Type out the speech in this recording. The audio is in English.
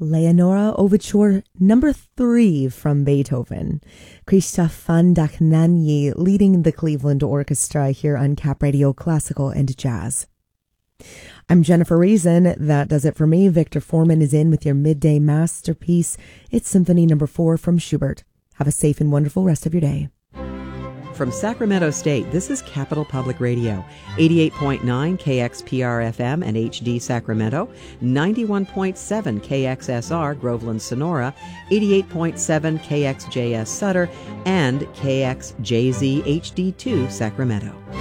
Leonora Overture Number 3 from Beethoven. Krzysztof Fandachnani leading the Cleveland Orchestra here on Cap Radio Classical and Jazz. I'm Jennifer Reason. That does it for me. Victor Foreman is in with your midday masterpiece. It's Symphony Number 4 from Schubert. Have a safe and wonderful rest of your day. From Sacramento State, this is Capital Public Radio, 88.9 KXPR-FM and HD Sacramento, 91.7 KXSR Groveland Sonora, 88.7 KXJS Sutter, and KXJZ HD2 Sacramento.